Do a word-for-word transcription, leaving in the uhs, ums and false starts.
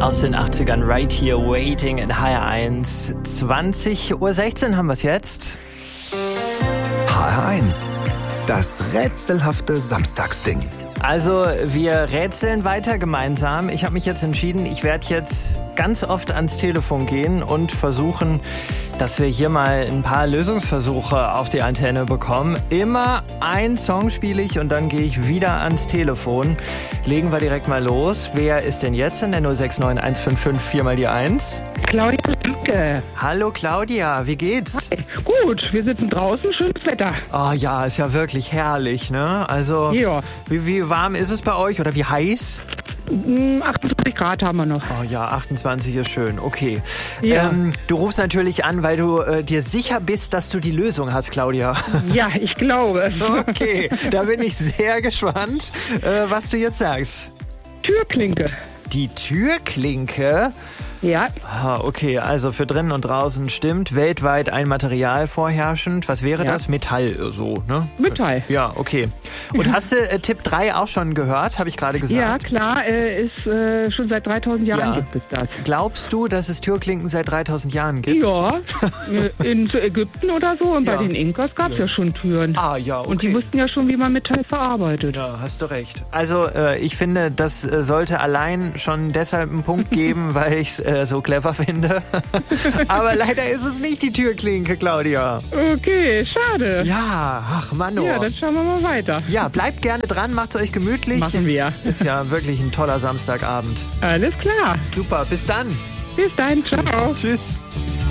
Aus den achtzigern, Right Here Waiting in H R eins. zwanzig Uhr sechzehn haben wir es jetzt. H R eins, das rätselhafte Samstagsding. Also wir rätseln weiter gemeinsam. Ich habe mich jetzt entschieden, ich werde jetzt ganz oft ans Telefon gehen und versuchen, dass wir hier mal ein paar Lösungsversuche auf die Antenne bekommen. Immer ein Song spiele ich und dann gehe ich wieder ans Telefon. Legen wir direkt mal los. Wer ist denn jetzt in der null sechs neun eins fünf fünf vier mal die eins? Claudia Lemke. Hallo Claudia, wie geht's? Hi. Gut, wir sitzen draußen, schönes Wetter. Oh ja, ist ja wirklich herrlich, ne? Also, ja. wie, wie warm ist es bei euch oder wie heiß? achtundzwanzig Grad haben wir noch. Oh ja, achtundzwanzig ist schön, okay. Ja. Ähm, du rufst natürlich an, weil du äh, dir sicher bist, dass du die Lösung hast, Claudia. Ja, ich glaube. Okay, da bin ich sehr gespannt, äh, was du jetzt sagst. Türklinke. Die Türklinke? Ja. Ah, okay, also für drinnen und draußen stimmt. Weltweit ein Material vorherrschend. Was wäre Ja. das? Metall, äh, so, ne? Metall. Ja, okay. Und hast du äh, Tipp drei auch schon gehört, habe ich gerade gesagt? Ja, klar, äh, ist äh, schon seit dreitausend Jahren Ja. gibt es das. Glaubst du, dass es Türklinken seit dreitausend Jahren gibt? Ja, äh, in Ägypten oder so und Ja. bei den Inkas gab es ja. ja schon Türen. Ah, ja, okay. Und die wussten ja schon, wie man Metall verarbeitet. Ja, hast du recht. Also äh, ich finde, das äh, sollte allein schon deshalb einen Punkt geben, weil ich es äh, so clever finde. Aber leider ist es nicht die Türklinke, Claudia. Okay, schade. Ja, ach Mann. Oh. Ja, dann schauen wir mal weiter. Ja, bleibt gerne dran, macht's euch gemütlich. Machen wir. Ist ja wirklich ein toller Samstagabend. Alles klar. Super, bis dann. Bis dann, ciao. Tschüss.